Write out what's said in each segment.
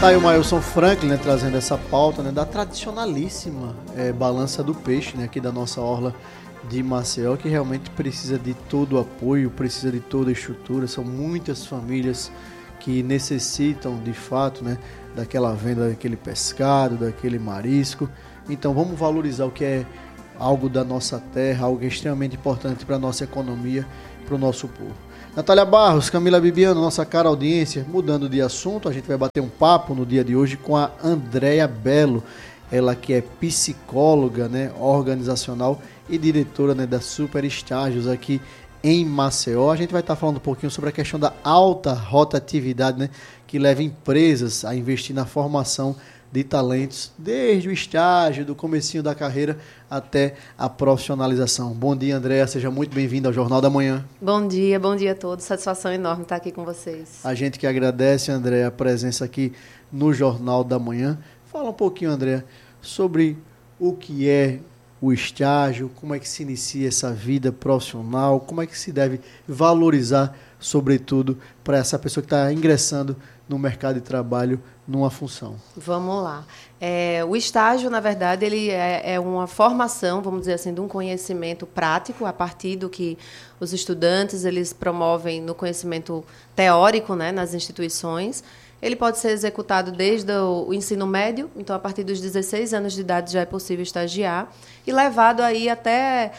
Tá aí o Mailson Franklin, né, trazendo essa pauta, né, da tradicionalíssima balança do peixe, né, aqui da nossa orla de Maceió, que realmente precisa de todo o apoio, precisa de toda a estrutura. São muitas famílias que necessitam, de fato, né, daquela venda daquele pescado, daquele marisco. Então vamos valorizar o que é algo da nossa terra, algo extremamente importante para a nossa economia, para o nosso povo. Natália Barros, Camila Bibiano, nossa cara audiência. Mudando de assunto, a gente vai bater um papo no dia de hoje com a Andréia Belo, ela que é psicóloga, né, organizacional e diretora, né, da Super Estágios aqui em Maceió. A gente vai estar falando um pouquinho sobre a questão da alta rotatividade, né, que leva empresas a investir na formação de talentos, desde o estágio, do comecinho da carreira até a profissionalização. Bom dia, Andréia, seja muito bem-vinda ao Jornal da Manhã. Bom dia a todos. Satisfação enorme estar aqui com vocês. A gente que agradece, Andréia, a presença aqui no Jornal da Manhã. Fala um pouquinho, Andréia, sobre o que é o estágio, como é que se inicia essa vida profissional, como é que se deve valorizar, sobretudo, para essa pessoa que está ingressando no mercado de trabalho numa função. Vamos lá. O estágio, na verdade, ele é uma formação, vamos dizer assim, de um conhecimento prático, a partir do que os estudantes eles promovem no conhecimento teórico, né, nas instituições. Ele pode ser executado desde o ensino médio, então a partir dos 16 anos de idade já é possível estagiar, e levado aí até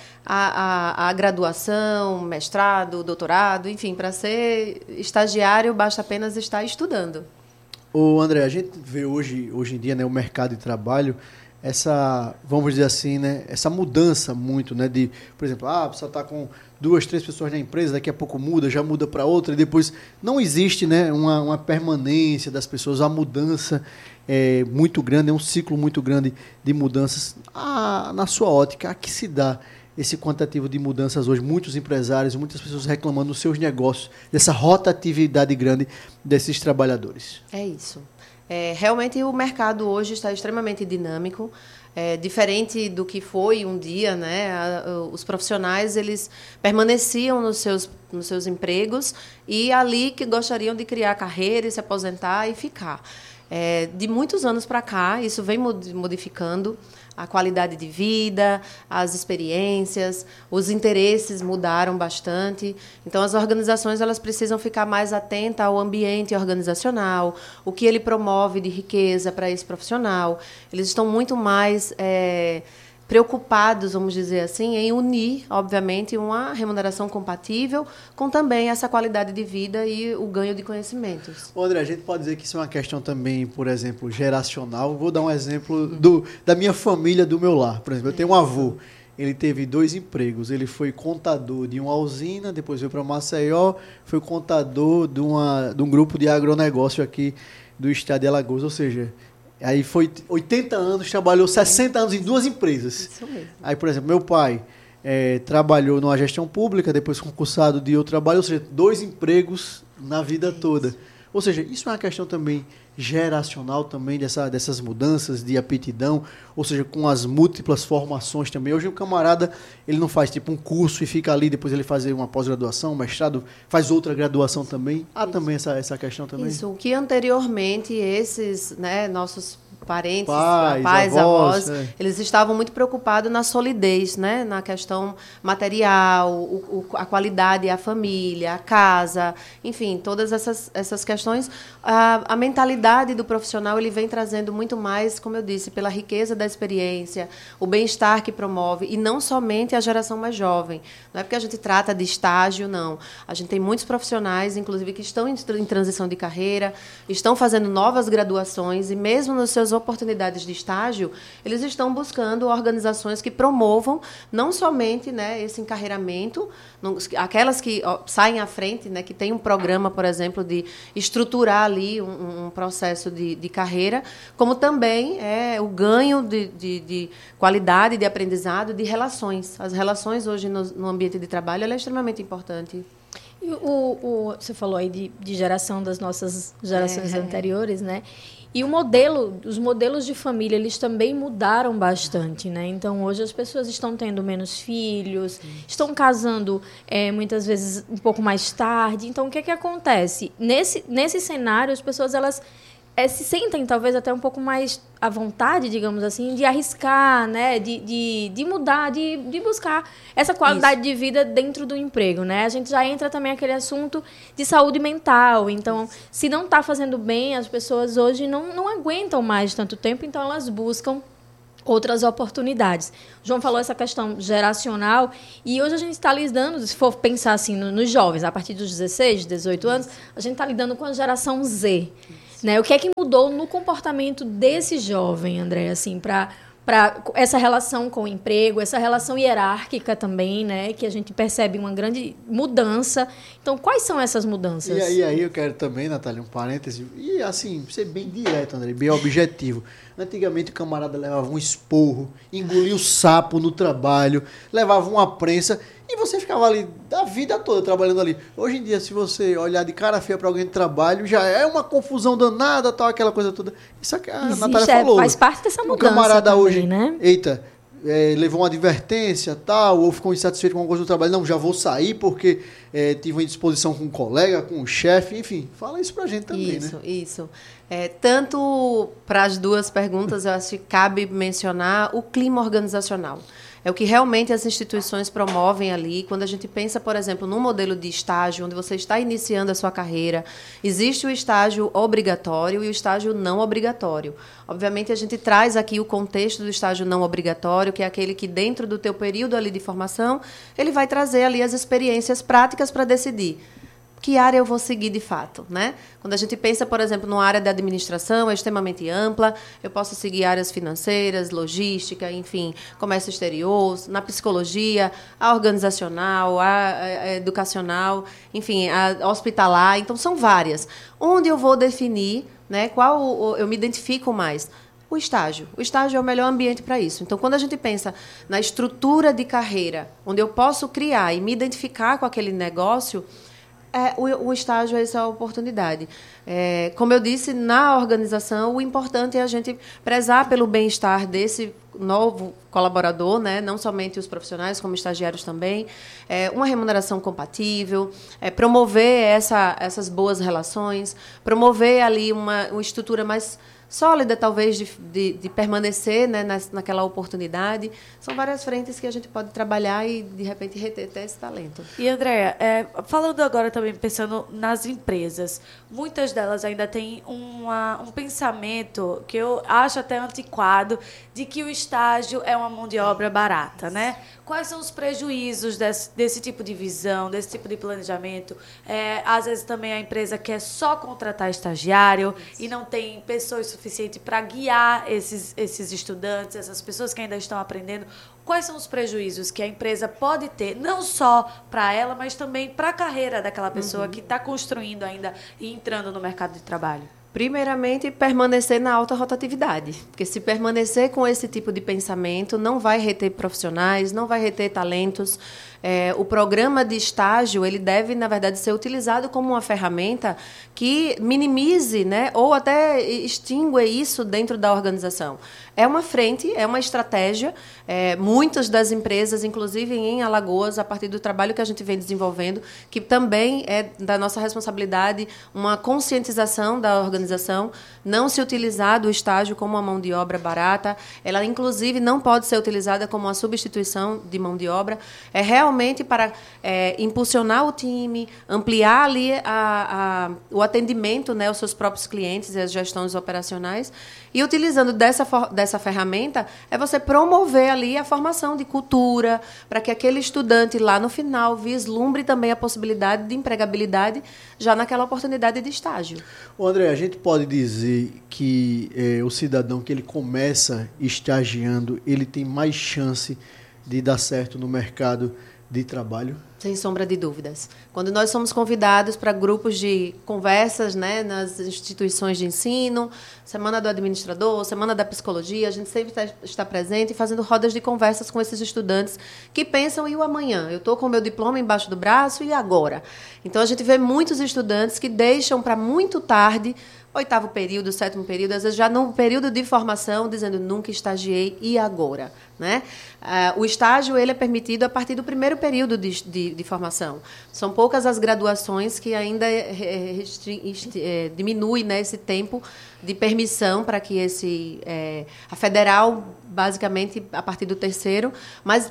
a graduação, mestrado, doutorado, enfim, para ser estagiário basta apenas estar estudando. Ô André, a gente vê hoje em dia, né, o mercado de trabalho, essa, vamos dizer assim, né, essa mudança muito, né, de, por exemplo, a pessoa está com 2, 3 pessoas na empresa, daqui a pouco muda, já muda para outra, e depois não existe, né, uma permanência das pessoas, a mudança é muito grande, é um ciclo muito grande de mudanças. Na sua ótica, a que se dá esse quantitativo de mudanças hoje? Muitos empresários, muitas pessoas reclamando dos seus negócios, dessa rotatividade grande desses trabalhadores. É isso. Realmente o mercado hoje está extremamente dinâmico, diferente do que foi um dia, né? Os profissionais eles permaneciam nos seus empregos e ali que gostariam de criar carreira, e se aposentar e ficar. De muitos anos para cá, isso vem modificando a qualidade de vida, as experiências, os interesses mudaram bastante. Então, as organizações elas precisam ficar mais atentas ao ambiente organizacional, o que ele promove de riqueza para esse profissional. Eles estão muito mais preocupados, vamos dizer assim, em unir, obviamente, uma remuneração compatível com também essa qualidade de vida e o ganho de conhecimentos. Ô André, a gente pode dizer que isso é uma questão também, por exemplo, geracional. Vou dar um exemplo da minha família, do meu lar. Por exemplo, eu tenho um avô, ele teve 2 empregos. Ele foi contador de uma usina, depois veio para Maceió, foi contador de um grupo de agronegócio aqui do estado de Alagoas, ou seja, aí foi 80 anos, trabalhou 60 anos em 2 empresas. Isso mesmo. Aí, por exemplo, meu pai trabalhou numa gestão pública, depois concursado de outro trabalho, ou seja, 2 empregos na vida toda. Ou seja, isso é uma questão também geracional também dessas mudanças de aptidão, ou seja, com as múltiplas formações também. Hoje o camarada, ele não faz tipo um curso e fica ali, depois ele faz uma pós-graduação, um mestrado, faz outra graduação também. Há também essa questão também? Isso, o que anteriormente esses, né, nossos parentes, pais, avós, eles estavam muito preocupados na solidez, né, na questão material, a qualidade, a família, a casa, enfim, todas essas questões. A mentalidade do profissional ele vem trazendo muito mais, como eu disse, pela riqueza da experiência, o bem-estar que promove, e não somente a geração mais jovem. Não é porque a gente trata de estágio, não. A gente tem muitos profissionais, inclusive, que estão em transição de carreira, estão fazendo novas graduações, e mesmo nos seus oportunidades de estágio, eles estão buscando organizações que promovam não somente, né, esse encarreiramento, aquelas que saem à frente, né, que tem um programa, por exemplo, de estruturar ali um processo de carreira, como também o ganho de qualidade, de aprendizado, de relações. As relações hoje no ambiente de trabalho ela é extremamente importante. E você falou aí de geração das nossas gerações anteriores, né? E os modelos de família, eles também mudaram bastante, né? Então, hoje as pessoas estão tendo menos filhos, estão casando muitas vezes um pouco mais tarde. Então, o que acontece? Nesse cenário, as pessoas elas se sentem talvez até um pouco mais à vontade, digamos assim, de arriscar, né? De mudar, de buscar essa qualidade de vida dentro do emprego, né? A gente já entra também aquele assunto de saúde mental. Então, se não está fazendo bem, as pessoas hoje não aguentam mais tanto tempo, então elas buscam outras oportunidades. O João falou essa questão geracional e hoje a gente está lidando, se for pensar assim nos jovens, a partir dos 16, 18 anos, a gente está lidando com a geração Z. Né? O que é que mudou no comportamento desse jovem, André, assim, para essa relação com o emprego, essa relação hierárquica também, né, que a gente percebe uma grande mudança. Então, quais são essas mudanças? E aí eu quero também, Natália, um parêntese, e assim, ser bem direto, André, bem objetivo. Antigamente o camarada levava um esporro, engolia o sapo no trabalho, levava uma prensa e você ficava ali a vida toda trabalhando ali. Hoje em dia, se você olhar de cara feia para alguém de trabalho, já é uma confusão danada, tal, aquela coisa toda. Isso que a Natália falou. Faz parte dessa mudança. O camarada também, hoje, né? Eita, levou uma advertência, tal, ou ficou insatisfeito com alguma coisa do trabalho, não, já vou sair porque tive uma indisposição com um colega, com um chefe, enfim, fala isso pra gente também, isso, né? Isso. Tanto para as duas perguntas, eu acho que cabe mencionar o clima organizacional. É o que realmente as instituições promovem ali. Quando a gente pensa, por exemplo, num modelo de estágio, onde você está iniciando a sua carreira, existe o estágio obrigatório e o estágio não obrigatório. Obviamente, a gente traz aqui o contexto do estágio não obrigatório, que é aquele que, dentro do teu período ali de formação, ele vai trazer ali as experiências práticas para decidir que área eu vou seguir de fato, né? Quando a gente pensa, por exemplo, numa área da administração, é extremamente ampla, eu posso seguir áreas financeiras, logística, enfim, comércio exterior, na psicologia, a organizacional, a educacional, enfim, a hospitalar, então são várias. Onde eu vou definir, né, qual eu me identifico mais? O estágio. O estágio é o melhor ambiente para isso. Então, quando a gente pensa na estrutura de carreira, onde eu posso criar e me identificar com aquele negócio, o estágio é essa oportunidade. Como eu disse, na organização, o importante é a gente prezar pelo bem-estar desse novo colaborador, né? Não somente os profissionais, como estagiários também. Uma remuneração compatível, promover essas boas relações, promover ali uma estrutura mais sólida, talvez, de permanecer, né, naquela oportunidade. São várias frentes que a gente pode trabalhar e, de repente, reter até esse talento. E, Andréa, falando agora também, pensando nas empresas, muitas delas ainda têm um pensamento que eu acho até antiquado, de que o estágio é uma mão de obra barata, né? Quais são os prejuízos desse tipo de visão, desse tipo de planejamento? Às vezes também a empresa quer só contratar estagiário e não tem pessoas suficientes para guiar esses estudantes, essas pessoas que ainda estão aprendendo. Quais são os prejuízos que a empresa pode ter, não só para ela, mas também para a carreira daquela pessoa que está construindo ainda e entrando no mercado de trabalho? Primeiramente, permanecer na alta rotatividade, porque se permanecer com esse tipo de pensamento, não vai reter profissionais, não vai reter talentos. O programa de estágio, ele deve, na verdade, ser utilizado como uma ferramenta que minimize, né, ou até extingue isso dentro da organização. É uma frente, é uma estratégia. Muitas das empresas, inclusive em Alagoas, a partir do trabalho que a gente vem desenvolvendo, que também é da nossa responsabilidade, uma conscientização da organização, não se utilizar do estágio como uma mão de obra barata. Ela, inclusive, não pode ser utilizada como uma substituição de mão de obra. É realmente para impulsionar o time, ampliar ali o atendimento, né, aos seus próprios clientes e as gestões operacionais. E utilizando dessa ferramenta, você promover ali a formação de cultura, para que aquele estudante lá no final vislumbre também a possibilidade de empregabilidade já naquela oportunidade de estágio. Ô André, a gente pode dizer que o cidadão que ele começa estagiando, ele tem mais chance de dar certo no mercado de trabalho? Sem sombra de dúvidas. Quando nós somos convidados para grupos de conversas, né, nas instituições de ensino, Semana do Administrador, Semana da Psicologia, a gente sempre está presente e fazendo rodas de conversas com esses estudantes que pensam, e o amanhã? Eu estou com o meu diploma embaixo do braço, e agora? Então, a gente vê muitos estudantes que deixam para muito tarde, 8º período, 7º período, às vezes já no período de formação, dizendo, nunca estagiei, e agora? Né? O estágio ele é permitido a partir do primeiro período de de formação. São poucas as graduações que ainda diminui, né, esse tempo de permissão para que a federal, basicamente, a partir do terceiro, mas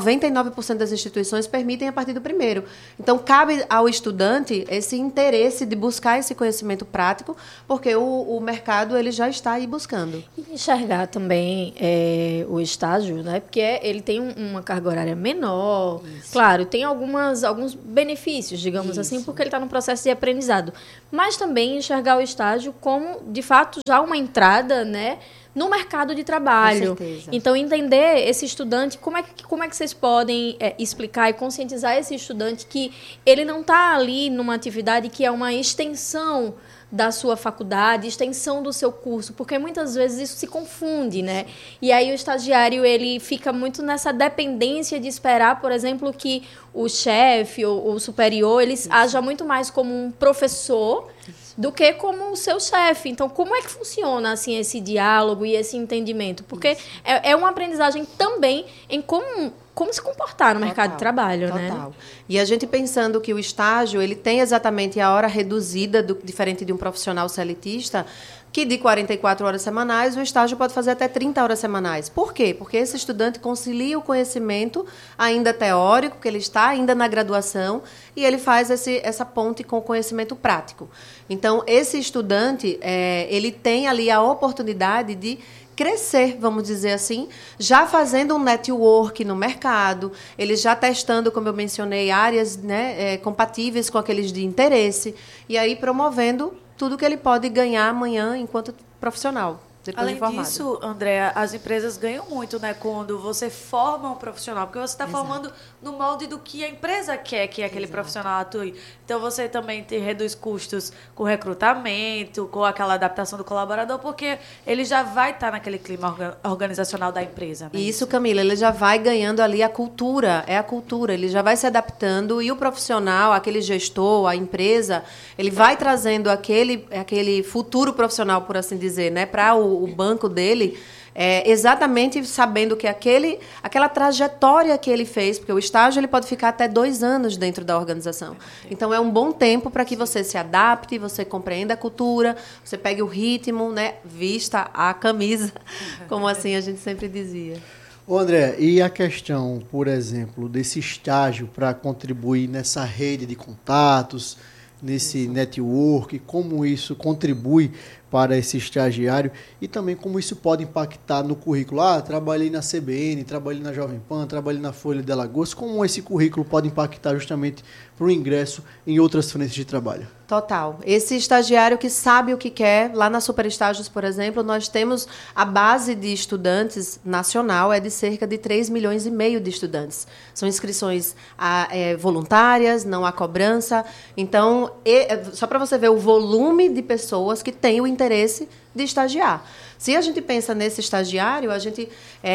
99% das instituições permitem a partir do primeiro. Então, cabe ao estudante esse interesse de buscar esse conhecimento prático, porque o mercado ele já está aí buscando. E enxergar também o estágio, né? Porque ele tem uma carga horária menor. Isso. Claro, tem alguns benefícios, digamos assim, porque ele está no processo de aprendizado. Mas também enxergar o estágio como, de fato, já uma entrada, né, no mercado de trabalho. Com certeza. Então, entender esse estudante, como é que vocês podem explicar e conscientizar esse estudante que ele não está ali numa atividade que é uma extensão da sua faculdade, extensão do seu curso, porque muitas vezes isso se confunde, né? E aí o estagiário, ele fica muito nessa dependência de esperar, por exemplo, que o chefe ou o superior, ele haja muito mais como um professor do que como o seu chefe. Então, como é que funciona assim, esse diálogo e esse entendimento? Porque é uma aprendizagem também em como se comportar no mercado de trabalho, né? Total. E a gente pensando que o estágio ele tem exatamente a hora reduzida, diferente de um profissional seletista, que de 44 horas semanais, o estágio pode fazer até 30 horas semanais. Por quê? Porque esse estudante concilia o conhecimento ainda teórico, que ele está ainda na graduação, e ele faz essa ponte com o conhecimento prático. Então, esse estudante, ele tem ali a oportunidade de crescer, vamos dizer assim, já fazendo um network no mercado, ele já testando, como eu mencionei, áreas, né, compatíveis com aqueles de interesse, e aí promovendo tudo que ele pode ganhar amanhã enquanto profissional. Além disso, Andréa, as empresas ganham muito, né, quando você forma um profissional, porque você está formando no molde do que a empresa quer que aquele profissional atue. Então, você também reduz custos com recrutamento, com aquela adaptação do colaborador, porque ele já vai estar naquele clima organizacional da empresa. Né? Isso, Camila, ele já vai ganhando ali a cultura, ele já vai se adaptando e o profissional, aquele gestor, a empresa, ele vai trazendo aquele futuro profissional, por assim dizer, né, para o banco dele, exatamente sabendo que aquela trajetória que ele fez, porque o estágio ele pode ficar até 2 anos dentro da organização. Então, é um bom tempo para que você se adapte, você compreenda a cultura, você pegue o ritmo, né, vista a camisa, como assim a gente sempre dizia. Ô André, e a questão, por exemplo, desse estágio para contribuir nessa rede de contatos, nesse network, como isso contribui para esse estagiário e também como isso pode impactar no currículo. Trabalhei na CBN, trabalhei na Jovem Pan, trabalhei na Folha de Alagoas. Como esse currículo pode impactar justamente para o ingresso em outras frentes de trabalho? Total. Esse estagiário que sabe o que quer, lá na Superestágios, por exemplo, nós temos a base de estudantes nacional, de cerca de 3,5 milhões de estudantes. São inscrições voluntárias, não há cobrança. Então, só para você ver o volume de pessoas que têm o interesse de estagiar. Se a gente pensa nesse estagiário, a gente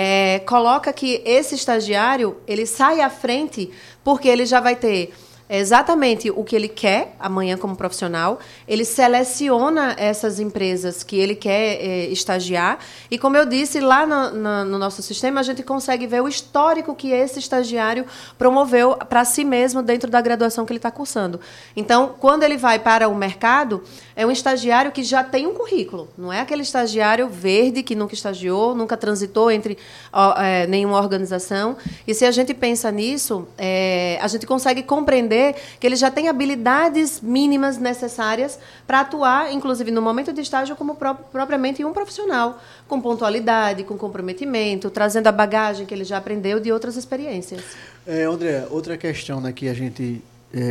coloca que esse estagiário ele sai à frente porque ele já vai ter exatamente o que ele quer amanhã como profissional, ele seleciona essas empresas que ele quer estagiar e, como eu disse, lá no nosso sistema a gente consegue ver o histórico que esse estagiário promoveu para si mesmo dentro da graduação que ele está cursando. Então, quando ele vai para o mercado, é um estagiário que já tem um currículo, não é aquele estagiário verde que nunca estagiou, nunca transitou entre nenhuma organização. E se a gente pensa nisso, a gente consegue compreender que ele já tem habilidades mínimas necessárias para atuar, inclusive no momento de estágio, como propriamente um profissional, com pontualidade, com comprometimento, trazendo a bagagem que ele já aprendeu de outras experiências. André, outra questão, né, que a gente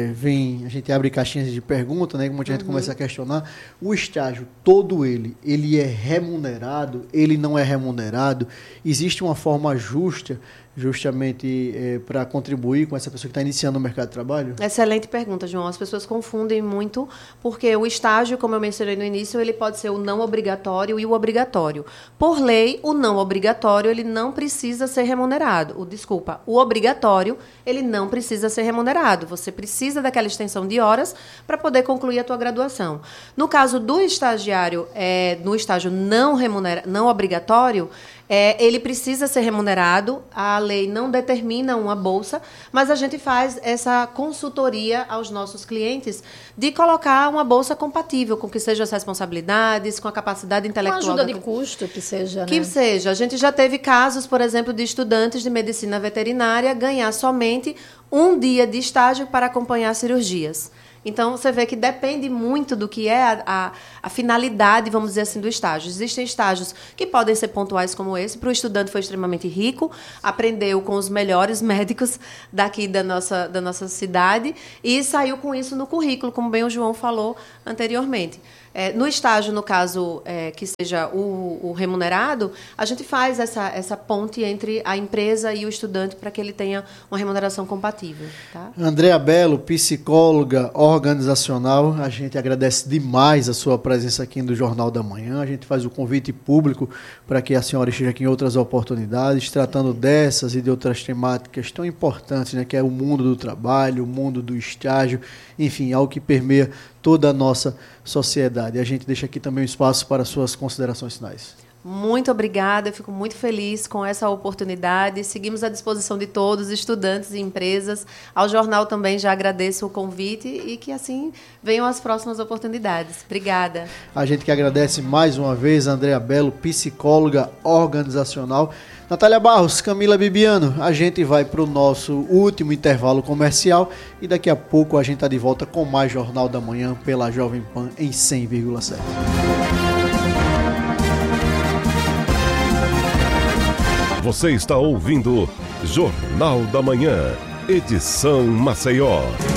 a gente abre caixinhas de pergunta, né, como a gente começa a questionar, o estágio todo ele é remunerado, ele não é remunerado, existe uma forma justamente para contribuir com essa pessoa que está iniciando no mercado de trabalho? Excelente pergunta, João. As pessoas confundem muito, porque o estágio, como eu mencionei no início, ele pode ser o não obrigatório e o obrigatório. Por lei, o não obrigatório ele não precisa ser remunerado. O obrigatório ele não precisa ser remunerado. Você precisa daquela extensão de horas para poder concluir a tua graduação. No caso do estagiário, no estágio não obrigatório, Ele precisa ser remunerado, a lei não determina uma bolsa, mas a gente faz essa consultoria aos nossos clientes de colocar uma bolsa compatível com que sejam as responsabilidades, com a capacidade intelectual. Uma ajuda de custo que seja, né? Que seja. A gente já teve casos, por exemplo, de estudantes de medicina veterinária ganhar somente um dia de estágio para acompanhar cirurgias. Então, você vê que depende muito do que é a finalidade, vamos dizer assim, do estágio. Existem estágios que podem ser pontuais como esse. Para o estudante foi extremamente rico, aprendeu com os melhores médicos daqui da nossa cidade e saiu com isso no currículo, como bem o João falou anteriormente. No estágio, no caso, que seja o remunerado, a gente faz essa ponte entre a empresa e o estudante para que ele tenha uma remuneração compatível. Tá? Andréa Belo, psicóloga organizacional, a gente agradece demais a sua presença aqui no Jornal da Manhã. A gente faz o convite público para que a senhora esteja aqui em outras oportunidades, tratando dessas e de outras temáticas tão importantes, né, que é o mundo do trabalho, o mundo do estágio, enfim, algo que permeia toda a nossa sociedade. A gente deixa aqui também um espaço para suas considerações finais. Muito obrigada, eu fico muito feliz com essa oportunidade. Seguimos à disposição de todos, estudantes e empresas. Ao jornal também já agradeço o convite e que assim venham as próximas oportunidades. Obrigada. A gente que agradece mais uma vez a Andréa Belo, psicóloga organizacional. Natália Barros, Camila Bibiano, a gente vai para o nosso último intervalo comercial e daqui a pouco a gente está de volta com mais Jornal da Manhã pela Jovem Pan em 100,7. Você está ouvindo Jornal da Manhã, edição Maceió.